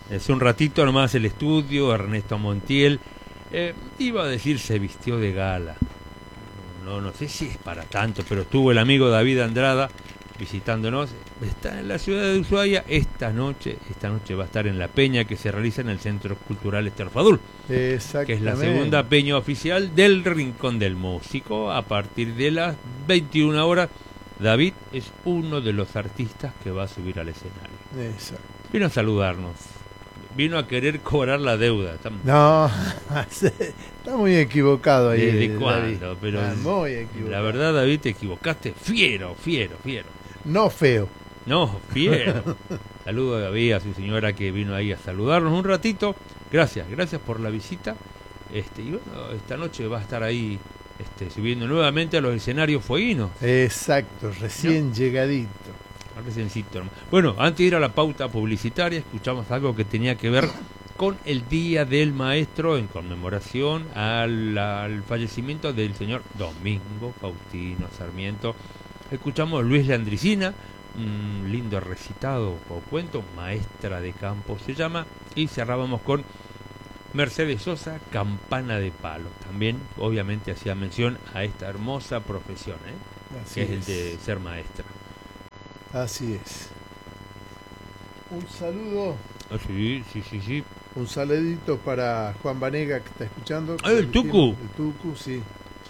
Hace un ratito nomás el estudio, Ernesto Montiel, iba a decir se vistió de gala. No sé si es para tanto, pero estuvo el amigo David Andrada visitándonos. Está en la ciudad de Ushuaia esta noche va a estar en la peña que se realiza en el Centro Cultural Ester Fadul, que es la segunda peña oficial del Rincón del Músico. A partir de las 21 horas, David es uno de los artistas que va a subir al escenario. Exacto. Vino a saludarnos, vino a querer cobrar la deuda. No, está muy equivocado ahí. ¿Desde cuándo? Pero está muy equivocado. La verdad, David, te equivocaste. Fiero. No feo. No, fiero. Saludo a David, a su señora que vino ahí a saludarnos un ratito. Gracias por la visita. Y bueno, esta noche va a estar ahí subiendo nuevamente a los escenarios fueguinos. Exacto, recién llegadito. Reciencito. Bueno, antes de ir a la pauta publicitaria, escuchamos algo que tenía que ver con el Día del Maestro en conmemoración al fallecimiento del señor Domingo Faustino Sarmiento. Escuchamos Luis Landricina, un lindo recitado o cuento, Maestra de Campo se llama, y cerrábamos con Mercedes Sosa, Campana de Palo. También obviamente hacía mención a esta hermosa profesión, que es el de ser maestra. Así es. Un saludo. Sí. Un saludito para Juan Vanega que está escuchando. El Tucu. El Tucu, sí.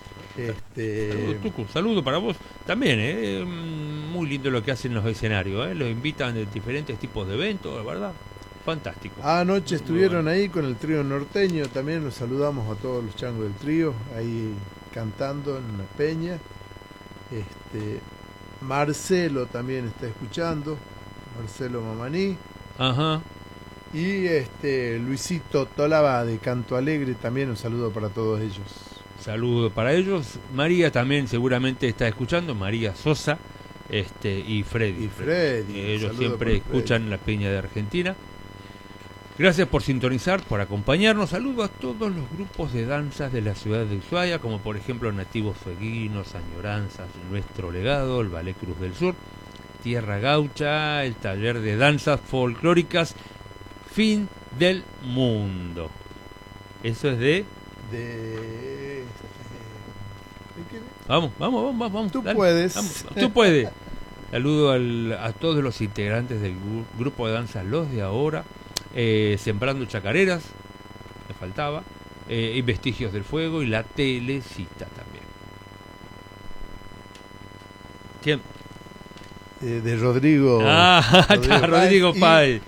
Saludo para vos también, muy lindo lo que hacen los escenarios, los invitan de diferentes tipos de eventos, ¿verdad? Fantástico. Anoche estuvieron ahí con el trío norteño, también los saludamos a todos los changos del trío, ahí cantando en la peña. Marcelo también está escuchando, Marcelo Mamaní. Ajá. Y Luisito Tolaba de Canto Alegre, también un saludo para todos ellos. Saludo para ellos. María también seguramente está escuchando, María Sosa, y Freddy. Ellos siempre escuchan la Peña de Argentina. Gracias por sintonizar, por acompañarnos. Saludo a todos los grupos de danzas de la ciudad de Ushuaia, como por ejemplo Nativos Fueguinos, Añoranzas, Nuestro Legado, el Ballet Cruz del Sur, Tierra Gaucha, el Taller de Danzas Folclóricas Fin del Mundo. Eso es de Vamos. Tú dale, puedes. Vamos, tú puedes. Saludo a todos los integrantes del grupo de danza Los de Ahora, Sembrando Chacareras, me faltaba, y Vestigios del Fuego y la Telecita también. ¿Quién? De Rodrigo. Rodrigo Páez.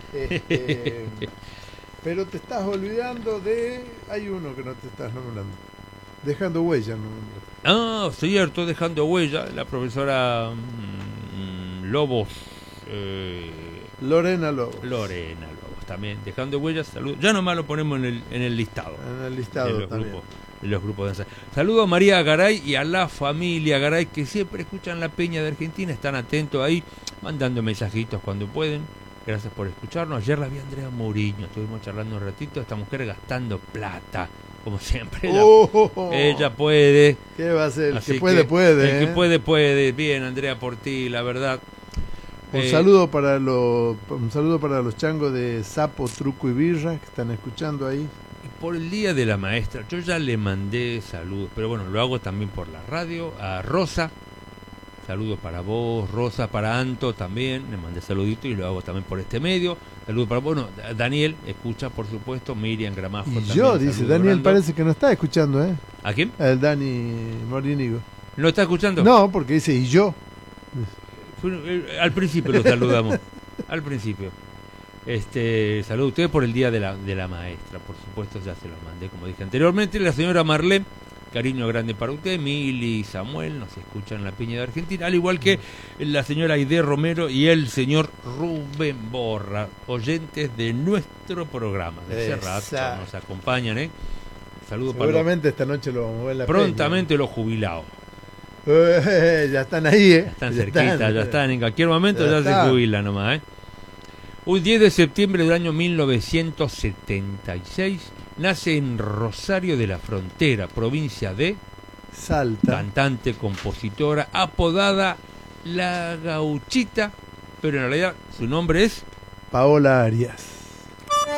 Pero te estás olvidando hay uno que no te estás nombrando. Dejando Huella, ¿no? Cierto, Dejando Huella, la profesora Lobos. Lorena Lobos también, Dejando Huellas, saludos. Ya nomás lo ponemos en el listado. En el listado de también. Los grupos de danza. Saludo a María Garay y a la familia Garay que siempre escuchan la Peña de Argentina, están atentos ahí, mandando mensajitos cuando pueden. Gracias por escucharnos. Ayer la vi a Andrea Mourinho, estuvimos charlando un ratito, esta mujer gastando plata, como siempre. Ella puede. ¿Qué va a hacer? El que puede. El que puede. Bien, Andrea, por ti, la verdad. Un saludo para los changos de Sapo, Truco y Birra que están escuchando ahí. Y por el Día de la Maestra, yo ya le mandé saludos, pero bueno, lo hago también por la radio, a Rosa. Saludos para vos, Rosa, para Anto también, le mandé saludito y lo hago también por este medio. Saludos para Daniel, escucha por supuesto, Miriam Gramajo y también. Yo, dice Daniel, Brando. parece que no está escuchando, ¿eh? ¿A quién? El Dani Morinigo. ¿No está escuchando? No, porque dice, y yo. Al principio lo saludamos, al principio. Saludo a ustedes por el Día de la Maestra, por supuesto, ya se los mandé, como dije anteriormente. La señora Marlene, cariño grande para usted. Mili y Samuel nos escuchan en la Peña de Argentina, al igual que la señora Aide Romero y el señor Rubén Borra, oyentes de nuestro programa. De hace rato nos acompañan, Saludos para seguramente esta noche lo vamos a ver en la prontamente los jubilados. Ya están ahí, Ya están cerquita, ya están, en cualquier momento ya se jubilan nomás, Un 10 de septiembre del año 1976 nace en Rosario de la Frontera, provincia de Salta, cantante, compositora, apodada La Gauchita, pero en realidad su nombre es Paola Arias.